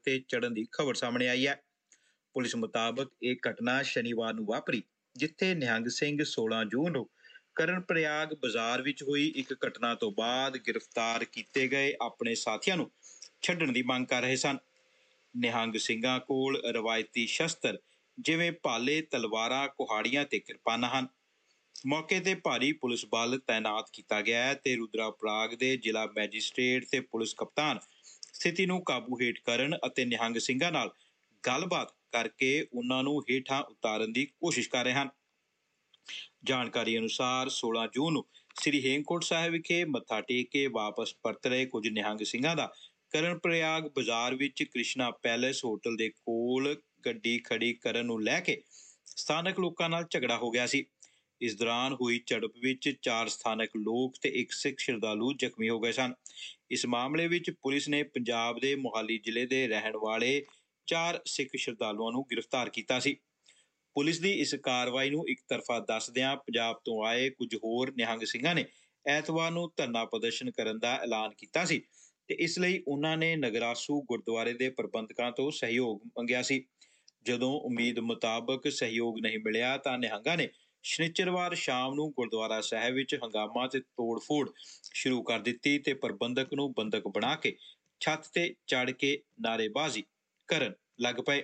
ਤੇ ਚੜ੍ਹਨ ਦੀ ਖਬਰ ਸਾਹਮਣੇ ਆਈ ਹੈ। ਪੁਲਿਸ ਮੁਤਾਬਕ ਇਹ ਘਟਨਾ ਸ਼ਨੀਵਾਰ ਨੂੰ ਵਾਪਰੀ, ਜਿੱਥੇ ਨਿਹੰਗ ਸਿੰਘ 16 ਜੂਨ ਨੂੰ ਕਰਨ ਪ੍ਰਯਾਗ ਬਾਜ਼ਾਰ ਵਿੱਚ ਹੋਈ ਇੱਕ ਘਟਨਾ ਤੋਂ ਬਾਅਦ ਗ੍ਰਿਫਤਾਰ ਕੀਤੇ ਗਏ ਆਪਣੇ ਸਾਥੀਆਂ ਨੂੰ ਛੱਡਣ ਦੀ ਮੰਗ ਕਰ ਰਹੇ ਸਨ। ਨਿਹੰਗ ਸਿੰਘਾਂ ਕੋਲ ਰਵਾਇਤੀ ਸ਼ਸਤਰ ਜਿਵੇਂ ਭਾਲੇ, ਤਲਵਾਰਾਂ, ਕੁਹਾੜੀਆਂ ਤੇ ਕਿਰਪਾਨਾਂ ਹਨ। ਮੌਕੇ ਤੇ ਭਾਰੀ ਪੁਲਿਸ ਬਲ ਤਾਇਨਾਤ ਕੀਤਾ ਗਿਆ ਹੈ ਤੇ ਰੁਦਰਾਪੁਰਾਗ ਦੇ ਜ਼ਿਲ੍ਹਾ ਮੈਜਿਸਟ੍ਰੇਟ ਤੇ ਪੁਲਿਸ ਕਪਤਾਨ ਸਥਿਤੀ ਨੂੰ ਕਾਬੂ ਹੇਠ ਕਰਨ ਅਤੇ ਨਿਹੰਗ ਸਿੰਘਾਂ ਨਾਲ ਗੱਲਬਾਤ ਕਰਕੇ ਉਹਨਾਂ ਨੂੰ ਹੇਠਾਂ ਉਤਾਰਨ ਦੀ ਕੋਸ਼ਿਸ਼ ਕਰ ਰਹੇ ਹਨ। ਜਾਣਕਾਰੀ ਅਨੁਸਾਰ 16 ਜੂਨ ਨੂੰ ਸ੍ਰੀ ਹੇਮਕੁੰਟ ਸਾਹਿਬ ਵਿਖੇ ਮੱਥਾ ਟੇਕ ਕੇ ਵਾਪਸ ਪਰਤ ਰਹੇ ਕੁਝ ਨਿਹੰਗ ਸਿੰਘਾਂ ਦਾ ਕਰਨ ਪ੍ਰਯਾਗ ਬਾਜ਼ਾਰ ਵਿੱਚ ਕ੍ਰਿਸ਼ਨਾ ਪੈਲੇਸ ਹੋਟਲ ਦੇ ਕੋਲ ਗੱਡੀ ਖੜੀ ਕਰਨ ਨੂੰ ਲੈ ਕੇ ਸਥਾਨਕ ਲੋਕਾਂ ਨਾਲ ਝਗੜਾ ਹੋ ਗਿਆ ਸੀ। ਇਸ ਦੌਰਾਨ ਹੋਈ ਝੜਪ ਵਿੱਚ 4 ਸਥਾਨਕ ਲੋਕ ਤੇ ਇੱਕ ਸਿੱਖ ਸ਼ਰਧਾਲੂ ਜ਼ਖਮੀ ਹੋ ਗਏ ਸਨ। ਇਸ ਮਾਮਲੇ ਵਿੱਚ ਪੁਲਿਸ ਨੇ ਪੰਜਾਬ ਦੇ ਮੋਹਾਲੀ ਜ਼ਿਲ੍ਹੇ ਦੇ ਰਹਿਣ ਵਾਲੇ 4 ਸਿੱਖ ਸ਼ਰਧਾਲੂਆਂ ਨੂੰ ਗ੍ਰਿਫਤਾਰ ਕੀਤਾ ਸੀ। ਪੁਲਿਸ ਦੀ ਇਸ ਕਾਰਵਾਈ ਨੂੰ ਇੱਕ ਤਰਫਾ ਦੱਸਦਿਆਂ ਪੰਜਾਬ ਤੋਂ ਆਏ ਕੁਝ ਹੋਰ ਨਿਹੰਗ ਸਿੰਘਾਂ ਨੇ ਐਤਵਾਰ ਨੂੰ ਧਰਨਾ ਪ੍ਰਦਰਸ਼ਨ ਕਰਨ ਦਾ ਐਲਾਨ ਕੀਤਾ ਸੀ ਤੇ ਇਸ ਲਈ ਉਹਨਾਂ ਨੇ ਨਗਰਾਸੂ ਗੁਰਦੁਆਰੇ ਦੇ ਪ੍ਰਬੰਧਕਾਂ ਤੋਂ ਸਹਿਯੋਗ ਮੰਗਿਆ ਸੀ। ਜਦੋਂ ਉਮੀਦ ਮੁਤਾਬਕ ਸਹਿਯੋਗ ਨਹੀਂ ਮਿਲਿਆ ਤਾਂ ਨਿਹੰਗਾਂ ਨੇ ਸ਼ਨੀਚਰਵਾਰ ਸ਼ਾਮ ਨੂੰ ਗੁਰਦੁਆਰਾ ਸਾਹਿਬ ਵਿੱਚ ਹੰਗਾਮਾ ਤੇ ਤੋੜ-ਫੋੜ ਸ਼ੁਰੂ ਕਰ ਦਿੱਤੀ ਤੇ ਪ੍ਰਬੰਧਕ ਨੂੰ ਬੰਦਕ ਬਣਾ ਕੇ ਛੱਤ ਤੇ ਚੜ੍ਹ ਕੇ ਨਾਅਰੇਬਾਜ਼ੀ ਕਰਨ ਲੱਗ ਪਏ।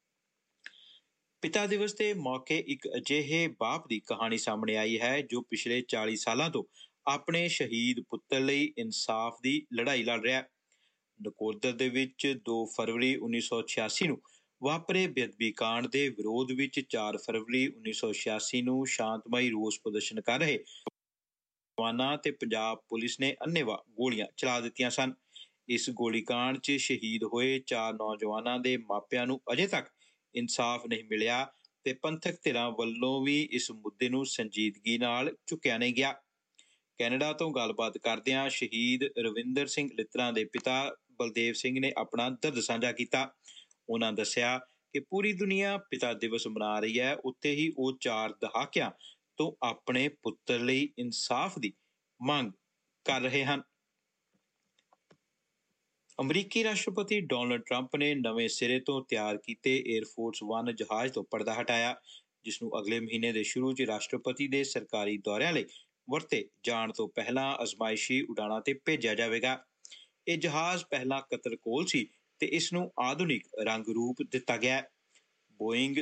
ਪਿਤਾ ਦਿਵਸ ਦੇ ਮੌਕੇ ਇੱਕ ਅਜਿਹੇ ਬਾਪ ਦੀ ਕਹਾਣੀ ਸਾਹਮਣੇ ਆਈ ਹੈ ਜੋ ਪਿਛਲੇ 40 ਸਾਲਾਂ ਤੋਂ ਆਪਣੇ ਸ਼ਹੀਦ ਪੁੱਤਰ ਲਈ ਇਨਸਾਫ ਦੀ ਲੜਾਈ ਲੜ ਰਿਹਾ ਹੈ। ਨਕੋਦਰ ਦੇ ਵਿੱਚ 2 ਫਰਵਰੀ 1986 ਨੂੰ ਵਾਪਰੇ ਬੇਅਦਬੀ ਕਾਂਡ ਦੇ ਵਿਰੋਧ ਵਿੱਚ 4 ਫਰਵਰੀ 1986 ਨੂੰ ਸ਼ਾਂਤਮਈ ਰੋਸ ਪ੍ਰਦਰਸ਼ਨ ਕਰ ਰਹੇ ਜਵਾਨਾਂ ਤੇ ਪੰਜਾਬ ਪੁਲਿਸ ਨੇ ਅੰਨ੍ਹੇਵਾਹ ਗੋਲੀਆਂ ਚਲਾ ਦਿੱਤੀਆਂ ਸਨ। ਇਸ ਗੋਲੀਕਾਂਡ 'ਚ ਸ਼ਹੀਦ ਹੋਏ 4 ਨੌਜਵਾਨਾਂ ਦੇ ਮਾਪਿਆਂ ਨੂੰ ਅਜੇ ਤੱਕ ਇਨਸਾਫ ਨਹੀਂ ਮਿਲਿਆ ਤੇ ਪੰਥਕ ਧਿਰਾਂ ਵੱਲੋਂ ਵੀ ਇਸ ਮੁੱਦੇ ਨੂੰ ਸੰਜੀਦਗੀ ਨਾਲ ਚੁੱਕਿਆ ਨਹੀਂ ਗਿਆ। ਕੈਨੇਡਾ ਤੋਂ ਗੱਲਬਾਤ ਕਰਦਿਆਂ ਸ਼ਹੀਦ ਰਵਿੰਦਰ ਸਿੰਘ ਲਿੱਤਰਾਂ ਦੇ ਪਿਤਾ ਬਲਦੇਵ ਸਿੰਘ ਨੇ ਆਪਣਾ ਦਰਦ ਸਾਂਝਾ ਕੀਤਾ। ਉਹਨਾਂ ਦੱਸਿਆ ਕਿ ਪੂਰੀ ਦੁਨੀਆ ਪਿਤਾ ਦਿਵਸ ਮਨਾ ਰਹੀ ਹੈ, ਉੱਥੇ ਹੀ ਉਹ 4 ਦਹਾਕਿਆਂ ਤੋਂ ਆਪਣੇ ਪੁੱਤਰ ਲਈ ਇਨਸਾਫ ਦੀ ਮੰਗ ਕਰ ਰਹੇ ਹਨ। ਅਮਰੀਕੀ ਰਾਸ਼ਟਰਪਤੀ ਡੋਨਾਲਡ ਟਰੰਪ ਨੇ ਨਵੇਂ ਸਿਰੇ ਤੋਂ ਤਿਆਰ ਕੀਤੇ ਏਅਰਫੋਰਸ 1 ਜਹਾਜ਼ ਤੋਂ ਪਰਦਾ ਹਟਾਇਆ, ਜਿਸ ਨੂੰ ਅਗਲੇ ਮਹੀਨੇ ਦੇ ਸ਼ੁਰੂ 'ਚ ਰਾਸ਼ਟਰਪਤੀ ਦੇ ਸਰਕਾਰੀ ਦੌਰਿਆਂ ਲਈ ਵਰਤੇ ਜਾਣ ਤੋਂ ਪਹਿਲਾਂ ਅਜ਼ਮਾਇਸ਼ੀ ਉਡਾਣਾਂ ਤੇ ਭੇਜਿਆ ਜਾਵੇਗਾ। ਇਹ ਜਹਾਜ਼ ਪਹਿਲਾਂ ਕਤਲ-ਕੋਲ ਸੀ ਤੇ ਇਸ ਨੂੰ ਆਧੁਨਿਕ ਰੰਗ ਰੂਪ ਦਿੱਤਾ ਗਿਆ ਹੈ। ਬੋਇੰਗ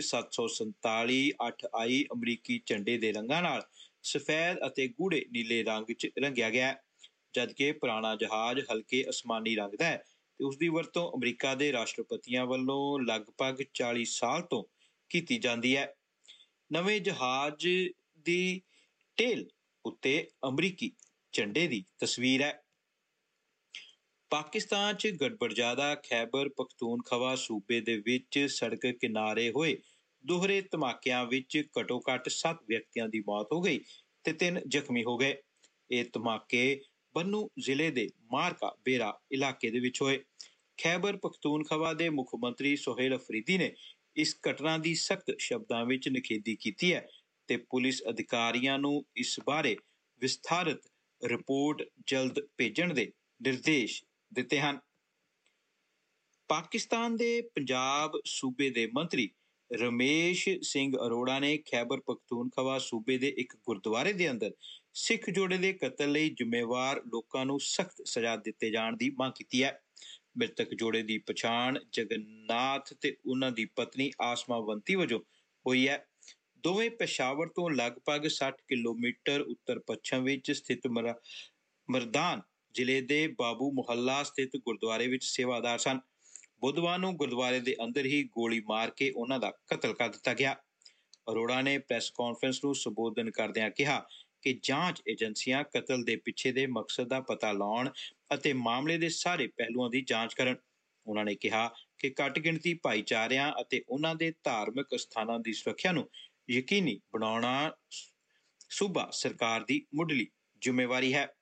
747-8I ਅਮਰੀਕੀ ਝੰਡੇ ਦੇ ਰੰਗਾਂ ਨਾਲ ਸਫੈਦ ਅਤੇ ਗੂੜ੍ਹੇ ਨੀਲੇ ਰੰਗ 'ਚ ਰੰਗਿਆ ਗਿਆ ਹੈ, ਜਦਕਿ ਪੁਰਾਣਾ ਜਹਾਜ਼ ਹਲਕੇ ਅਸਮਾਨੀ ਰੰਗ ਦਾ ਹੈ ਤੇ ਉਸ ਦੀ ਵਰਤੋਂ ਅਮਰੀਕਾ ਦੇ ਰਾਸ਼ਟਰਪਤੀਆਂ ਵੱਲੋਂ ਲਗਭਗ 40 ਸਾਲ ਤੋਂ ਕੀਤੀ ਜਾਂਦੀ ਹੈ। ਨਵੇਂ ਜਹਾਜ਼ ਦੀ ਟੇਲ ਉੱਤੇ ਅਮਰੀਕੀ ਝੰਡੇ ਦੀ ਤਸਵੀਰ ਹੈ। ਪਾਕਿਸਤਾਨ 'ਚ ਗੜਬੜਜ਼ਾਦਾ ਖੈਬਰ ਪਖਤੂਨਖਵਾ ਸੂਬੇ ਦੇ ਵਿੱਚ ਸੜਕ ਕਿਨਾਰੇ ਹੋਏ ਦੋਹਰੇ ਧਮਾਕਿਆਂ ਵਿੱਚ ਘੱਟੋ-ਘੱਟ 7 ਵਿਅਕਤੀਆਂ ਦੀ ਮੌਤ ਹੋ ਗਈ ਤੇ 3 ਜ਼ਖਮੀ ਹੋ ਗਏ। ਇਹ ਧਮਾਕੇ ਬੰਨੂ ਜ਼ਿਲ੍ਹੇ ਦੇ ਮਾਰਕਾ ਬੇਰਾ ਇਲਾਕੇ ਦੇ ਵਿੱਚ ਹੋਏ। ਖੈਬਰ ਪਖਤੂਨਖਵਾ ਦੇ ਮੁੱਖ ਮੰਤਰੀ ਸੋਹੇਲ ਅਫਰੀਦੀ ਨੇ ਇਸ ਘਟਨਾ ਦੀ ਸਖਤ ਸ਼ਬਦਾਂ ਵਿੱਚ ਨਿਖੇਧੀ ਕੀਤੀ ਹੈ ਤੇ ਪੁਲਿਸ ਅਧਿਕਾਰੀਆਂ ਨੂੰ ਇਸ ਬਾਰੇ ਵਿਸਥਾਰਤ ਰਿਪੋਰਟ ਜਲਦ ਭੇਜਣ ਦੇ ਨਿਰਦੇਸ਼ ਦਿੱਤੇ ਹਨ। ਪਾਕਿਸਤਾਨ ਦੇ ਪੰਜਾਬ ਸੂਬੇ ਦੇ ਮੰਤਰੀ ਰਮੇਸ਼ ਸਿੰਘ ਅਰੋੜਾ ਨੇ ਖੈਬਰ ਪਖਤੂਨਖਵਾ ਸੂਬੇ ਦੇ ਇੱਕ ਗੁਰਦੁਆਰੇ ਦੇ ਅੰਦਰ ਸਿੱਖ ਜੋੜੇ ਦੇ ਕਤਲ ਲਈ ਜ਼ਿੰਮੇਵਾਰ ਲੋਕਾਂ ਨੂੰ ਸਖਤ ਸਜ਼ਾ ਦਿੱਤੇ ਜਾਣ ਦੀ ਮੰਗ ਕੀਤੀ ਹੈ। ਮ੍ਰਿਤਕ ਜੋੜੇ ਦੀ ਪਛਾਣ ਜਗਨਨਾਥ ਤੇ ਉਹਨਾਂ ਦੀ ਪਤਨੀ ਆਸਮਾਵੰਤੀ ਵਜੋਂ ਹੋਈ ਹੈ। ਦੋਵੇਂ ਪੇਸ਼ਾਵਰ ਤੋਂ ਲਗਭਗ 60 ਕਿਲੋਮੀਟਰ ਉੱਤਰ-ਪੱਛਮ ਵਿੱਚ ਸਥਿਤ ਮਰਦਾਨ ਜ਼ਿਲ੍ਹੇ ਦੇ ਬਾਬੂ ਮੁਹੱਲਾ ਸਥਿਤ ਗੁਰਦੁਆਰੇ ਵਿੱਚ ਸੇਵਾਦਾਰ ਸਨ। ਬੁੱਧਵਾਰ ਨੂੰ ਗੁਰਦੁਆਰੇ ਦੇ ਅੰਦਰ ਹੀ ਗੋਲੀ ਮਾਰ ਕੇ ਉਹਨਾਂ ਦਾ ਕਤਲ ਕਰ ਦਿੱਤਾ ਗਿਆ। ਅਰੋੜਾ ਨੇ ਪ੍ਰੈਸ ਕਾਨਫਰੰਸ ਨੂੰ ਸੰਬੋਧਨ ਕਰਦਿਆਂ ਕਿਹਾ ਕਿ ਜਾਂਚ ਏਜੰਸੀਆਂ ਕਤਲ ਦੇ ਪਿੱਛੇ ਦੇ ਮਕਸਦ ਦਾ ਪਤਾ ਲਾਉਣ ਅਤੇ ਮਾਮਲੇ ਦੇ ਸਾਰੇ ਪਹਿਲੂਆਂ ਦੀ ਜਾਂਚ ਕਰਨ। ਉਹਨਾਂ ਨੇ ਕਿਹਾ ਕਿ ਘੱਟ ਗਿਣਤੀ ਭਾਈਚਾਰਿਆਂ ਅਤੇ ਉਹਨਾਂ ਦੇ ਧਾਰਮਿਕ ਸਥਾਨਾਂ ਦੀ ਸੁਰੱਖਿਆ ਨੂੰ ਯਕੀਨੀ ਬਣਾਉਣਾ ਸੂਬਾ ਸਰਕਾਰ ਦੀ ਮੁੱਢਲੀ ਜ਼ਿੰਮੇਵਾਰੀ ਹੈ।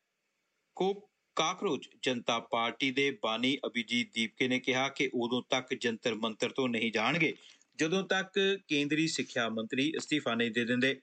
ਕਾਕਰੋਚ ਜਨਤਾ ਪਾਰਟੀ ਦੇ ਬਾਨੀ ਅਭਿਜੀਤ ਦੀਪਕੇ ਨੇ ਕਿਹਾ ਕਿ ਉਦੋਂ ਤੱਕ ਜੰਤਰ ਮੰਤਰ ਤੋਂ ਨਹੀਂ ਜਾਣਗੇ ਜਦੋਂ ਤੱਕ ਕੇਂਦਰੀ ਸਿੱਖਿਆ ਮੰਤਰੀ ਅਸਤੀਫਾ ਨਹੀਂ ਦੇ ਦਿੰਦੇ।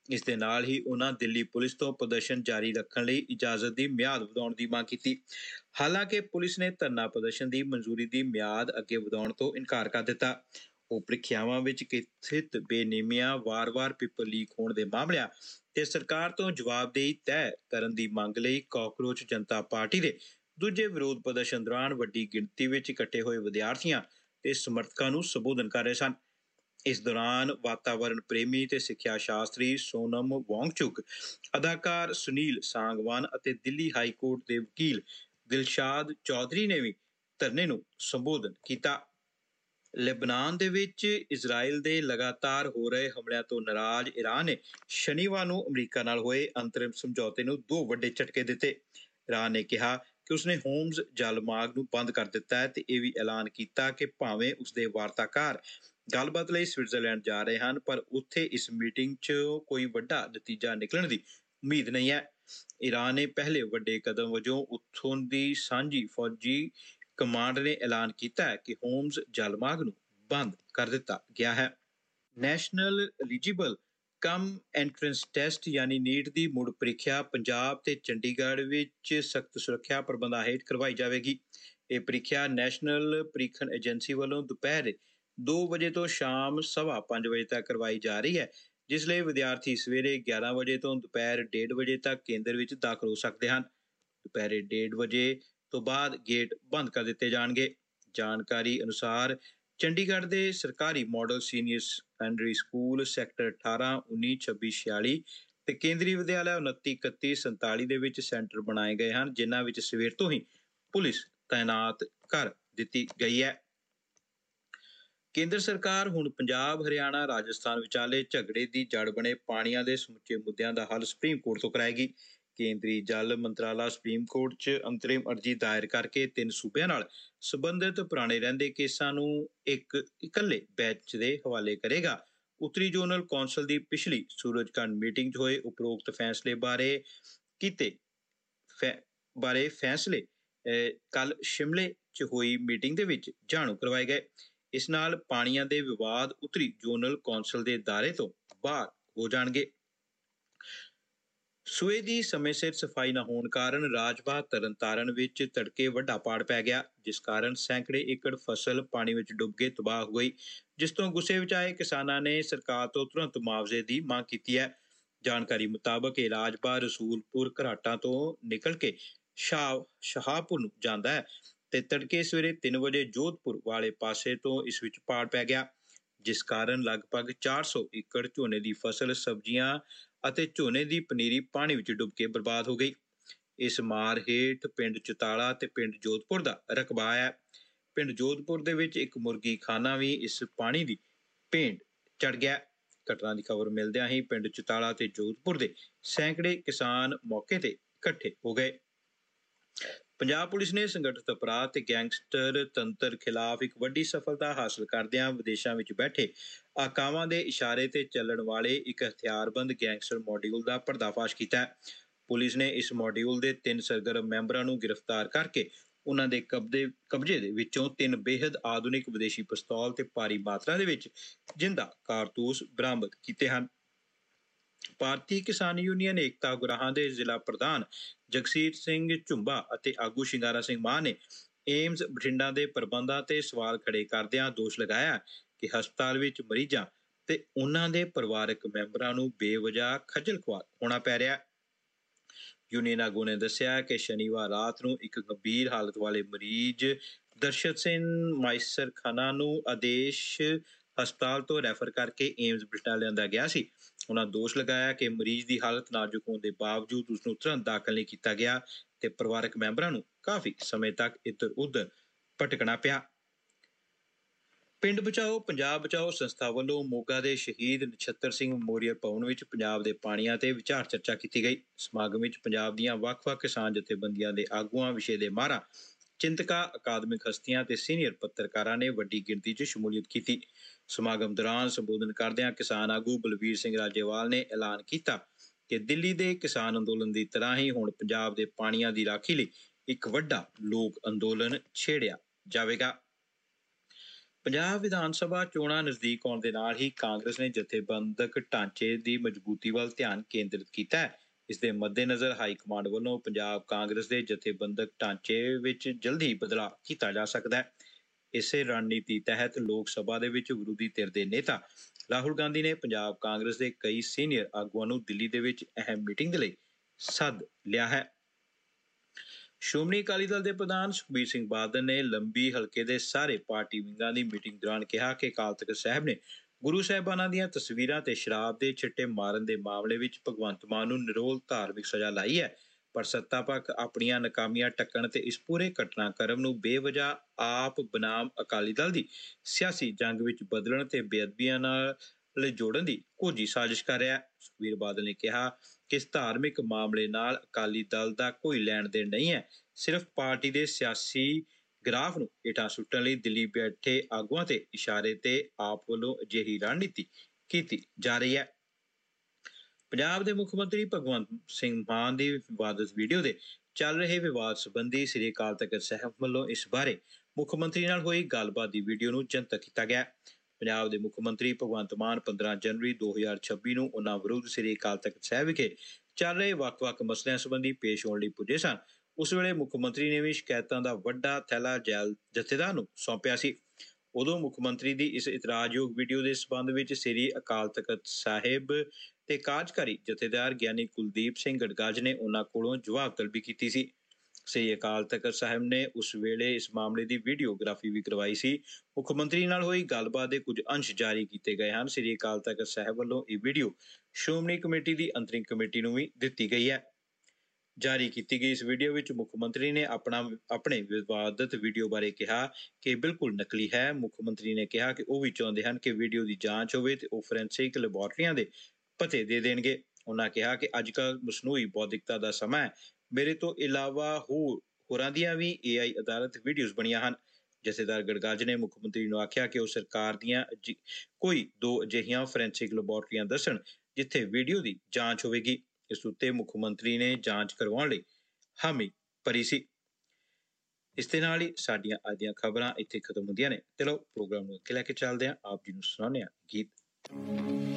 ਇਸ ਦੇ ਨਾਲ ਹੀ ਉਹਨਾਂ ਦਿੱਲੀ ਪੁਲਿਸ ਤੋਂ ਪ੍ਰਦਰਸ਼ਨ ਜਾਰੀ ਰੱਖਣ ਲਈ ਇਜਾਜ਼ਤ ਦੀ ਮਿਆਦ ਵਧਾਉਣ ਦੀ ਮੰਗ ਕੀਤੀ। ਹਾਲਾਂਕਿ ਪੁਲਿਸ ਨੇ ਧਰਨਾ ਪ੍ਰਦਰਸ਼ਨ ਦੀ ਮਨਜ਼ੂਰੀ ਦੀ ਮਿਆਦ ਅੱਗੇ ਵਧਾਉਣ ਤੋਂ ਇਨਕਾਰ ਕਰ ਦਿੱਤਾ। ਉਹ ਪ੍ਰੀਖਿਆਵਾਂ ਵਿੱਚ ਕਥਿਤ ਬੇਨੇਮੀਆਂ, ਵਾਰ-ਵਾਰ ਪੇਪਰ ਲੀਕ ਹੋਣ ਦੇ ਮਾਮਲਿਆਂ ਤੇ ਸਰਕਾਰ ਤੋਂ ਜਵਾਬਦੇਹੀ ਤੈਅ ਕਰਨ ਦੀ ਮੰਗ ਲਈ ਕਾਕਰੋਚ ਜਨਤਾ ਪਾਰਟੀ ਦੇ ਦੂਜੇ ਵਿਰੋਧ ਪ੍ਰਦਰਸ਼ਨ ਦੌਰਾਨ ਵੱਡੀ ਗਿਣਤੀ ਵਿੱਚ ਇਕੱਠੇ ਹੋਏ ਵਿਦਿਆਰਥੀਆਂ ਤੇ ਸਮਰਥਕਾਂ ਨੂੰ ਸੰਬੋਧਨ ਕਰ ਰਹੇ ਸਨ। ਇਸ ਦੌਰਾਨ ਵਾਤਾਵਰਣ ਪ੍ਰੇਮੀ ਤੇ ਸਿੱਖਿਆ ਸ਼ਾਸਤਰੀ ਸੋਨਮ ਵਾਂਗਚੁਕ, ਅਦਾਕਾਰ ਸੁਨੀਲ ਸਾਂਗਵਾਨ ਅਤੇ ਦਿੱਲੀ ਹਾਈ ਕੋਰਟ ਦੇ ਵਕੀਲ ਦਿਲਸ਼ਾਦ ਚੌਧਰੀ ਨੇ ਵੀ ਧਰਨੇ ਨੂੰ ਸੰਬੋਧਨ ਕੀਤਾ। ਲੈਬਨਾਨ ਦੇ ਵਿੱਚ ਇਜ਼ਰਾਈਲ ਦੇ ਲਗਾਤਾਰ ਹੋ ਰਹੇ ਹਮਲਿਆਂ ਤੋਂ ਨਾਰਾਜ਼ ਈਰਾਨ ਨੇ ਸ਼ਨੀਵਾਰ ਨੂੰ ਅਮਰੀਕਾ ਨਾਲ ਹੋਏ ਅੰਤਰਿਮ ਸਮਝੌਤੇ ਨੂੰ 2 ਵੱਡੇ ਝਟਕੇ ਦਿੱਤੇ। ਈਰਾਨ ਨੇ ਕਿਹਾ ਕਿ ਉਸਨੇ ਹੋਮਜ਼ ਜਲ ਮਾਰਗ ਨੂੰ ਬੰਦ ਕਰ ਦਿੱਤਾ ਹੈ ਤੇ ਇਹ ਵੀ ਐਲਾਨ ਕੀਤਾ ਕਿ ਭਾਵੇਂ ਉਸਦੇ ਵਾਰਤਾਕਾਰ ਗੱਲਬਾਤ ਲਈ ਸਵਿਟਜ਼ਰਲੈਂਡ ਜਾ ਰਹੇ ਹਨ, ਪਰ ਉੱਥੇ ਇਸ ਮੀਟਿੰਗ 'ਚ ਕੋਈ ਵੱਡਾ ਨਤੀਜਾ ਨਿਕਲਣ ਦੀ ਉਮੀਦ ਨਹੀਂ ਹੈ। ਈਰਾਨ ਨੇ ਪਹਿਲੇ ਵੱਡੇ ਕਦਮ ਵਜੋਂ ਉੱਥੋਂ ਦੀ ਸਾਂਝੀ ਫੌਜੀ ਕਮਾਂਡ ਨੇ ਐਲਾਨ ਕੀਤਾ ਹੈ ਕਿ ਹੋਮਜ਼ ਜਲ ਮਾਰਗ ਨੂੰ ਬੰਦ ਕਰ ਦਿੱਤਾ ਗਿਆ ਹੈ। ਨੈਸ਼ਨਲ ਐਲੀਜੀਬਲ ਕਮ ਐਂਟਰੈਂਸ ਟੈਸਟ ਯਾਨੀ ਨੀਟ ਦੀ ਮੁੜ ਪ੍ਰੀਖਿਆ ਪੰਜਾਬ ਤੇ ਚੰਡੀਗੜ੍ਹ ਵਿੱਚ ਸਖਤ ਸੁਰੱਖਿਆ ਪ੍ਰਬੰਧਾਂ ਹੇਠ ਕਰਵਾਈ ਜਾਵੇਗੀ। ਇਹ ਪ੍ਰੀਖਿਆ ਨੈਸ਼ਨਲ ਪ੍ਰੀਖਣ ਏਜੰਸੀ ਵੱਲੋਂ ਦੁਪਹਿਰ 2 ਵਜੇ ਤੋਂ ਸ਼ਾਮ 5:15 ਵਜੇ ਤੱਕ ਕਰਵਾਈ ਜਾ ਰਹੀ ਹੈ, ਜਿਸ ਲਈ ਵਿਦਿਆਰਥੀ ਸਵੇਰੇ 11 ਵਜੇ ਤੋਂ ਦੁਪਹਿਰ 1:30 ਵਜੇ ਤੱਕ ਕੇਂਦਰ ਵਿੱਚ ਦਾਖਲ ਹੋ ਸਕਦੇ ਹਨ। ਦੁਪਹਿਰੇ 1:30 ਵਜੇ ਤੋਂ ਬਾਅਦ ਗੇਟ ਬੰਦ ਕਰ ਦਿੱਤੇ ਜਾਣਗੇ। ਜਾਣਕਾਰੀ ਅਨੁਸਾਰ ਚੰਡੀਗੜ੍ਹ ਦੇ ਸਰਕਾਰੀ model senior secondary school sector 18, 19, 26, 46 ਤੇ ਕੇਂਦਰੀ ਵਿਦਿਆਲਾ 29, 31, 47 ਦੇ ਵਿੱਚ ਸੈਂਟਰ ਬਣਾਏ ਗਏ ਹਨ, ਜਿਨ੍ਹਾਂ ਵਿੱਚ ਸਵੇਰ ਤੋਂ ਹੀ ਪੁਲਿਸ ਤਾਇਨਾਤ ਕਰ ਦਿੱਤੀ ਗਈ ਹੈ। ਕੇਂਦਰ ਸਰਕਾਰ ਹੁਣ ਪੰਜਾਬ, ਹਰਿਆਣਾ, ਰਾਜਸਥਾਨ ਵਿਚਾਲੇ ਝਗੜੇ ਦੀ ਜੜ ਬਣੇ ਪਾਣੀਆਂ ਦੇ ਸਮੁੱਚੇ ਮੁੱਦਿਆਂ ਦਾ ਹੱਲ ਸੁਪਰੀਮ ਕੋਰਟ ਤੋਂ ਕਰਾਏਗੀ। ਕੇਂਦਰੀ ਜਲ ਮੰਤਰਾਲਾ ਸੁਪਰੀਮ ਕੋਰਟ 'ਚ ਅੰਤਰਿਮ ਅਰਜ਼ੀ ਦਾਇਰ ਕਰਕੇ 3 ਸੂਬਿਆਂ ਨਾਲ ਸੰਬੰਧਿਤ ਪੁਰਾਣੇ ਰਹਿੰਦੇ ਕੇਸਾਂ ਨੂੰ ਇੱਕ ਇਕੱਲੇ ਬੈਂਚ ਦੇ ਹਵਾਲੇ ਕਰੇਗਾ। ਉੱਤਰੀ ਜ਼ੋਨਲ ਕੌਂਸਲ ਦੀ ਪਿਛਲੀ ਸੂਰਜਕੰਡ ਮੀਟਿੰਗ 'ਚ ਹੋਏ ਉਪਰੋਕਤ ਫੈਸਲੇ ਬਾਰੇ ਫੈਸਲੇ ਕੱਲ ਸ਼ਿਮਲੇ 'ਚ ਹੋਈ ਮੀਟਿੰਗ ਦੇ ਵਿੱਚ ਜਾਣੂ ਕਰਵਾਏ ਗਏ। ਇਸ ਨਾਲ ਪਾਣੀਆਂ ਦੇ ਵਿਵਾਦ ਉੱਤਰੀ ਜ਼ੋਨਲ ਕੌਂਸਲ ਦੇ ਦਾਇਰੇ ਤੋਂ ਬਾਹਰ ਹੋ ਜਾਣਗੇ। ਸੂਏ ਦੀ ਸਮੇਂ ਸਿਰ ਸਫਾਈ ਨਾ ਹੋਣ ਕਾਰਨ ਰਾਜਬਾਗ ਤਰਨਤਾਰਨ ਵਿੱਚ ਤੜਕੇ ਵੱਡਾ ਪਾੜ ਪੈ ਗਿਆ, ਜਿਸ ਕਾਰਨ ਸੈਂਕੜੇ ਏਕੜ ਫਸਲ ਪਾਣੀ ਵਿੱਚ ਡੁੱਬ ਕੇ ਤਬਾਹ ਹੋ ਗਈ, ਜਿਸ ਤੋਂ ਗੁੱਸੇ ਵਿੱਚ ਆਏ ਕਿਸਾਨਾਂ ਨੇ ਸਰਕਾਰ ਤੋਂ ਤੁਰੰਤ ਮੁਆਵਜ਼ੇ ਦੀ ਮੰਗ ਕੀਤੀ ਹੈ। ਜਾਣਕਾਰੀ ਮੁਤਾਬਕ ਇਹ ਰਾਜਬਾਗ ਰਸੂਲਪੁਰ ਘਰਾਟਾਂ ਤੋਂ ਨਿਕਲ ਕੇ ਸ਼ਾਹਪੁਰ ਨੂੰ ਜਾਂਦਾ ਹੈ ਤੇ ਤੜਕੇ ਸਵੇਰੇ 3 ਵਜੇ ਜੋਧਪੁਰ ਵਾਲੇ ਪਾਸੇ ਤੋਂ ਇਸ ਵਿੱਚ ਪਾੜ ਪੈ ਗਿਆ, ਜਿਸ ਕਾਰਨ ਲਗਭਗ 400 ਏਕੜ ਝੋਨੇ ਦੀ ਫਸਲ, ਸਬਜ਼ੀਆਂ ਅਤੇ ਝੋਨੇ ਦੀ ਪਨੀਰੀ ਪਾਣੀ ਵਿੱਚ ਡੁੱਬ ਕੇ ਬਰਬਾਦ ਹੋ ਗਈ। ਇਸ ਮਾਰ ਹੇਠ ਪਿੰਡ ਚੁਤਾਲਾ ਤੇ ਪਿੰਡ ਜੋਧਪੁਰ ਦਾ ਰਕਬਾ ਹੈ। ਪਿੰਡ ਜੋਧਪੁਰ ਦੇ ਵਿੱਚ ਇੱਕ ਮੁਰਗੀ ਖਾਨਾ ਵੀ ਇਸ ਪਾਣੀ ਦੀ ਭੇਂਟ ਚੜ ਗਿਆ। ਘਟਨਾ ਦੀ ਖਬਰ ਮਿਲਦਿਆਂ ਹੀ ਪਿੰਡ ਚੁਤਾਲਾ ਤੇ ਜੋਧਪੁਰ ਦੇ ਸੈਂਕੜੇ ਕਿਸਾਨ ਮੌਕੇ ਤੇ ਇਕੱਠੇ ਹੋ ਗਏ। ਪੰਜਾਬ ਪੁਲਿਸ ਨੇ ਸੰਗਠਿਤ ਅਪਰਾਧ ਤੇ ਗੈਂਗਸਟਰ ਤੰਤਰ ਖਿਲਾਫ ਇੱਕ ਵੱਡੀ ਸਫਲਤਾ ਹਾਸਲ ਕਰਦਿਆਂ ਵਿਦੇਸ਼ਾਂ ਵਿੱਚ ਬੈਠੇ ਆਕਾਵਾਂ ਦੇ ਇਸ਼ਾਰੇ ਤੇ ਚੱਲਣ ਵਾਲੇ ਇੱਕ ਹਥਿਆਰਬੰਦ ਗੈਂਗਸਟਰ ਮੋਡਿਊਲ ਦਾ ਪਰਦਾਫਾਸ਼ ਕੀਤਾ ਹੈ। ਪੁਲਿਸ ਨੇ ਇਸ ਮੋਡਿਊਲ ਦੇ 3 ਸਰਗਰਮ ਮੈਂਬਰਾਂ ਨੂੰ ਗ੍ਰਿਫਤਾਰ ਕਰਕੇ ਉਹਨਾਂ ਦੇ ਕਬਜ਼ੇ ਦੇ ਵਿੱਚੋਂ 3 ਬੇਹੱਦ ਆਧੁਨਿਕ ਵਿਦੇਸ਼ੀ ਪਿਸਤੌਲ ਤੇ ਭਾਰੀ ਮਾਤਰਾ ਦੇ ਵਿੱਚ ਜਿੰਦਾ ਕਾਰਤੂਸ ਬਰਾਮਦ ਕੀਤੇ ਹਨ। ਭਾਰਤੀ ਕਿਸਾਨ ਯੂਨੀਅਨ ਏਕਤਾ ਉਗਰਾਹਾਂ ਦੇ ਜ਼ਿਲ੍ਹਾ ਪ੍ਰਧਾਨ ਜਗਸੀਰ ਸਿੰਘ ਝੁੰਬਾ ਅਤੇ ਆਗੂ ਸ਼ਿੰਗਾਰਾ ਸਿੰਘ ਮਾਨ ਨੇ ਏਮਜ਼ ਬਠਿੰਡਾ ਦੇ ਪ੍ਰਬੰਧਾਂ ਤੇ ਸਵਾਲ ਖੜੇ ਕਰਦਿਆਂ ਦੋਸ਼ ਲਗਾਇਆ ਕਿ ਹਸਪਤਾਲ ਵਿੱਚ ਮਰੀਜ਼ਾਂ ਤੇ ਉਹਨਾਂ ਦੇ ਪਰਿਵਾਰਕ ਮੈਂਬਰਾਂ ਨੂੰ ਬੇਵਜ੍ਹਾ ਖੱਜਲ ਖੁਆਰ ਹੋਣਾ ਪੈ ਰਿਹਾ। ਯੂਨੀਅਨ ਆਗੂ ਨੇ ਦੱਸਿਆ ਕਿ ਸ਼ਨੀਵਾਰ ਰਾਤ ਨੂੰ ਇੱਕ ਗੰਭੀਰ ਹਾਲਤ ਵਾਲੇ ਮਰੀਜ਼ ਦਰਸ਼ਤ ਸਿੰਘ ਮਾਈਸਰਖਾਨਾ ਨੂੰ ਆਦੇਸ਼ ਹਸਪਤਾਲ ਤੋਂ ਰੈਫਰ ਕਰਕੇ ਏਮਜ਼ ਬਠਿੰਡਾ ਲਿਆਂਦਾ ਗਿਆ ਸੀ। ਉਹਨਾਂ ਦੋਸ਼ ਲਗਾਇਆ ਕਿ ਮਰੀਜ਼ ਦੀ ਹਾਲਤ ਨਾਜ਼ੁਕ ਹੋਣ ਦੇ ਬਾਵਜੂਦ ਉਸਨੂੰ ਤੁਰੰਤ ਦਾਖਲ ਨਹੀਂ ਕੀਤਾ ਗਿਆ ਤੇ ਪਰਿਵਾਰਕ ਮੈਂਬਰਾਂ ਨੂੰ ਕਾਫੀ ਸਮੇਂ ਤੱਕ ਇੱਧਰ ਉੱਧਰ ਭਟਕਣਾ ਪਿਆ। ਪਿੰਡ ਬਚਾਓ ਪੰਜਾਬ ਬਚਾਓ ਸੰਸਥਾ ਵੱਲੋਂ ਮੋਗਾ ਦੇ ਸ਼ਹੀਦ ਨਛੱਤਰ ਸਿੰਘ ਮੈਮੋਰੀਅਲ ਭਵਨ ਵਿੱਚ ਪੰਜਾਬ ਦੇ ਪਾਣੀਆਂ ਤੇ ਵਿਚਾਰ ਚਰਚਾ ਕੀਤੀ ਗਈ। ਸਮਾਗਮ ਵਿੱਚ ਪੰਜਾਬ ਦੀਆਂ ਵੱਖ-ਵੱਖ ਕਿਸਾਨ ਜਥੇਬੰਦੀਆਂ ਦੇ ਆਗੂਆਂ, ਵਿਸ਼ੇ ਦੇ ਮਾਹਰਾਂ, ਚਿੰਤਕਾਂ, ਅਕਾਦਮਿਕ ਹਸਤੀਆਂ ਤੇ ਸੀਨੀਅਰ ਪੱਤਰਕਾਰਾਂ ਨੇ ਵੱਡੀ ਗਿਣਤੀ 'ਚ ਸ਼ਮੂਲੀਅਤ ਕੀਤੀ। ਸਮਾਗਮ ਦੌਰਾਨ ਸੰਬੋਧਨ ਕਰਦਿਆਂ ਕਿਸਾਨ ਆਗੂ ਬਲਵੀਰ ਸਿੰਘ ਰਾਜੇਵਾਲ ਨੇ ਐਲਾਨ ਕੀਤਾ ਕਿ ਦਿੱਲੀ ਦੇ ਕਿਸਾਨ ਅੰਦੋਲਨ ਦੀ ਤਰ੍ਹਾਂ ਹੀ ਹੁਣ ਪੰਜਾਬ ਦੇ ਪਾਣੀਆਂ ਦੀ ਰਾਖੀ ਲਈ ਇੱਕ ਵੱਡਾ ਲੋਕ ਅੰਦੋਲਨ ਛੇੜਿਆ ਜਾਵੇਗਾ। ਪੰਜਾਬ ਵਿਧਾਨ ਸਭਾ ਚੋਣਾਂ ਨਜ਼ਦੀਕ ਆਉਣ ਦੇ ਨਾਲ ਹੀ ਕਾਂਗਰਸ ਨੇ ਜਥੇਬੰਦਕ ਢਾਂਚੇ ਦੀ ਮਜ਼ਬੂਤੀ ਵੱਲ ਧਿਆਨ ਕੇਂਦਰਿਤ ਕੀਤਾ ਹੈ। ਇਸ ਦੇ ਮੱਦੇਨਜ਼ਰ ਹਾਈ ਕਮਾਂਡ ਵੱਲੋਂ ਪੰਜਾਬ ਕਾਂਗਰਸ ਦੇ ਜਥੇਬੰਦਕ ਢਾਂਚੇ ਵਿੱਚ ਜਲਦੀ ਬਦਲਾਅ ਕੀਤਾ ਜਾ ਸਕਦਾ ਹੈ। ਇਸੇ ਰਣਨੀਤੀ ਤਹਿਤ ਲੋਕ ਸਭਾ ਦੇ ਵਿੱਚ ਵਿਰੋਧੀ ਧਿਰ ਦੇ ਨੇਤਾ ਰਾਹੁਲ ਗਾਂਧੀ ਨੇ ਪੰਜਾਬ ਕਾਂਗਰਸ ਦੇ ਕਈ ਸੀਨੀਅਰ ਆਗੂਆਂ ਨੂੰ ਦਿੱਲੀ ਦੇ ਵਿੱਚ ਅਹਿਮ ਮੀਟਿੰਗ ਦੇ ਲਈ ਸੱਦ ਲਿਆ ਹੈ। ਸ਼੍ਰੋਮਣੀ ਅਕਾਲੀ ਦਲ ਦੇ ਪ੍ਰਧਾਨ ਸੁਖਬੀਰ ਸਿੰਘ ਬਾਦਲ ਨੇ ਲੰਬੀ ਹਲਕੇ ਦੇ ਸਾਰੇ ਪਾਰਟੀ ਵਿੰਗਾਂ ਦੀ ਮੀਟਿੰਗ ਦੌਰਾਨ ਕਿਹਾ ਕਿ ਅਕਾਲ ਤਖ਼ਤ ਸਾਹਿਬ ਨੇ ਗੁਰੂ ਸਾਹਿਬਾਨਾਂ ਦੀਆਂ ਤਸਵੀਰਾਂ ਤੇ ਸ਼ਰਾਬ ਦੇ ਛਿੱਟੇ ਮਾਰਨ ਦੇ ਮਾਮਲੇ ਵਿੱਚ ਭਗਵੰਤ ਮਾਨ ਨੂੰ ਨਿਰੋਲ ਧਾਰਮਿਕ ਸਜ਼ਾ ਲਾਈ ਹੈ, ਪਰ ਸੱਤਾ ਪੱਖ ਆਪਣੀਆਂ ਨਾਕਾਮੀਆਂ ਟੱਕਣ ਤੇ ਇਸ ਪੂਰੇ ਘਟਨਾਕ੍ਰਮ ਨੂੰ ਬੇਵਜ੍ਹਾ ਆਪ ਬਨਾਮ ਅਕਾਲੀ ਦਲ ਦੀ ਸਿਆਸੀ ਜੰਗ ਵਿੱਚ ਬਦਲਣ ਤੇ ਬੇਅਦਬੀਆਂ ਨਾਲ ਜੋੜਨ ਦੀ ਕੋਝੀ ਸਾਜ਼ਿਸ਼ ਕਰ ਰਿਹਾ ਹੈ। ਸੁਖਬੀਰ ਬਾਦਲ ਨੇ ਕਿਹਾ ਕਿ ਇਸ ਧਾਰਮਿਕ ਮਾਮਲੇ ਨਾਲ ਅਕਾਲੀ ਦਲ ਦਾ ਕੋਈ ਲੈਣ ਦੇਣ ਨਹੀਂ ਹੈ। ਸਿਰਫ ਪਾਰਟੀ ਦੇ ਸਿਆਸੀ ਗ੍ਰਾਫ ਨੂੰ ਹੇਠਾਂ ਸੁੱਟਣ ਲਈ ਦਿੱਲੀ ਬੈਠੇ ਆਗੂਆਂ ਤੇ ਇਸ਼ਾਰੇ ਤੇ ਆਪ ਵੱਲੋਂ ਅਜਿਹੀ ਰਣਨੀਤੀ ਕੀਤੀ ਜਾ ਰਹੀ ਹੈ। ਪੰਜਾਬ ਦੇ ਮੁੱਖ ਮੰਤਰੀ ਭਗਵੰਤ ਸਿੰਘ ਮਾਨ ਦੀ ਵਿਵਾਦਤ ਵੀਡੀਓ ਦੇ ਚੱਲ ਰਹੇ ਵਿਵਾਦ ਸੰਬੰਧੀ ਸ੍ਰੀ ਅਕਾਲ ਤਖ਼ਤ ਸਾਹਿਬ ਵੱਲੋਂ ਇਸ ਬਾਰੇ ਮੁੱਖ ਮੰਤਰੀ ਨਾਲ ਹੋਈ ਗੱਲਬਾਤ ਦੀ ਵੀਡੀਓ ਨੂੰ ਜਨਤਕ ਕੀਤਾ ਗਿਆ। ਪੰਜਾਬ ਦੇ ਮੁੱਖ ਮੰਤਰੀ ਭਗਵੰਤ ਮਾਨ 15 ਜਨਵਰੀ 2026 ਨੂੰ ਉਨ੍ਹਾਂ ਵਿਰੁੱਧ ਸ੍ਰੀ ਅਕਾਲ ਤਖ਼ਤ ਸਾਹਿਬ ਵਿਖੇ ਚੱਲ ਰਹੇ ਵੱਖ-ਵੱਖ ਮਸਲਿਆਂ ਸੰਬੰਧੀ ਪੇਸ਼ ਹੋਣ ਲਈ ਪੁੱਜੇ ਸਨ। ਉਸ ਵੇਲੇ ਮੁੱਖ ਮੰਤਰੀ ਨੇ ਵੀ ਸ਼ਿਕਾਇਤਾਂ ਦਾ ਵੱਡਾ ਥੈਲਾ ਜੈਲ ਜਥੇਦਾਰ ਨੂੰ ਸੌਂਪਿਆ ਸੀ। ਉਦੋਂ ਮੁੱਖ ਮੰਤਰੀ ਦੀ ਇਸ ਇਤਰਾਜ਼ਯੋਗ ਵੀਡੀਓ ਦੇ ਸਬੰਧ ਵਿੱਚ ਸ੍ਰੀ ਅਕਾਲ ਤਖ਼ਤ ਸਾਹਿਬ ਤੇ ਕਾਰਜਕਾਰੀ ਜਥੇਦਾਰ ਗਿਆਨੀ ਕੁਲਦੀਪ ਸਿੰਘ ਗੜਗਾਜ ਨੇ ਉਹਨਾਂ ਕੋਲੋਂ ਜਵਾਬ ਤਲਬੀ ਕੀਤੀ ਸੀ। ਸ੍ਰੀ ਅਕਾਲ ਤਖ਼ਤ ਸਾਹਿਬ ਨੇ ਉਸ ਵੇਲੇ ਇਸ ਮਾਮਲੇ ਦੀ ਵੀਡੀਓਗ੍ਰਾਫੀ ਵੀ ਕਰਵਾਈ ਸੀ। ਮੁੱਖ ਮੰਤਰੀ ਨਾਲ ਹੋਈ ਗੱਲਬਾਤ ਦੇ ਕੁਝ ਅੰਸ਼ ਜਾਰੀ ਕੀਤੇ ਗਏ ਹਨ। ਸ੍ਰੀ ਅਕਾਲ ਤਖ਼ਤ ਸਾਹਿਬ ਵੱਲੋਂ ਇਹ ਵੀਡੀਓ ਸ਼੍ਰੋਮਣੀ ਕਮੇਟੀ ਦੀ ਅੰਤਰਿਮ ਕਮੇਟੀ ਨੂੰ ਵੀ ਦਿੱਤੀ ਗਈ ਹੈ। ਜਾਰੀ ਕੀਤੀ ਗਈ ਇਸ ਵੀਡੀਓ ਵਿੱਚ ਮੁੱਖ ਮੰਤਰੀ ਨੇ ਆਪਣੇ ਵਿਵਾਦਤ ਵੀਡੀਓ ਬਾਰੇ ਕਿਹਾ ਕਿ ਬਿਲਕੁਲ ਨਕਲੀ ਹੈ। ਮੁੱਖ ਮੰਤਰੀ ਨੇ ਕਿਹਾ ਕਿ ਉਹ ਵੀ ਚਾਹੁੰਦੇ ਹਨ ਕਿ ਵੀਡੀਓ ਦੀ ਜਾਂਚ ਹੋਵੇ ਤੇ ਉਹ ਫੋਰੈਂਸਿਕ ਲੈਬੋਰਟਰੀਆਂ ਦੇ ਪਤੇ ਦੇ ਦੇਣਗੇ। ਉਹਨਾਂ ਕਿਹਾ ਕਿ ਅੱਜ ਕੱਲ੍ਹ ਮਸਨੂਈ ਬੌਧਿਕਤਾ ਦਾ ਸਮਾਂ ਹੈ। ਮੇਰੇ ਤੋਂ ਇਲਾਵਾ ਹੋਰਾਂ ਦੀਆਂ ਵੀ AI ਅਦਾਲਤ ਵੀਡੀਓਜ਼ ਬਣੀਆਂ ਹਨ। ਜਥੇਦਾਰ ਗੜਗਾਜ ਨੇ ਮੁੱਖ ਮੰਤਰੀ ਨੂੰ ਆਖਿਆ ਕਿ ਉਹ ਸਰਕਾਰ ਦੀਆਂ ਕੋਈ 2 ਅਜਿਹੀਆਂ ਫੋਰੈਂਸਿਕ ਲੈਬੋਰਟਰੀਆਂ ਦੱਸਣ ਜਿੱਥੇ ਵੀਡੀਓ ਦੀ ਜਾਂਚ ਹੋਵੇਗੀ। ਇਸ ਉੱਤੇ ਮੁੱਖ ਮੰਤਰੀ ਨੇ ਜਾਂਚ ਕਰਵਾਉਣ ਲਈ ਹਾਮੀ ਭਰੀ ਸੀ। ਇਸ ਦੇ ਨਾਲ ਹੀ ਸਾਡੀਆਂ ਅੱਜ ਦੀਆਂ ਖਬਰਾਂ ਇੱਥੇ ਖਤਮ ਹੁੰਦੀਆਂ ਨੇ। ਚਲੋ ਪ੍ਰੋਗਰਾਮ ਨੂੰ ਅੱਗੇ ਲੈ ਕੇ ਚੱਲਦੇ ਹਾਂ। ਆਪ ਜੀ ਨੂੰ ਸੁਣਾਉਂਦੇ ਹਾਂ ਗੀਤ।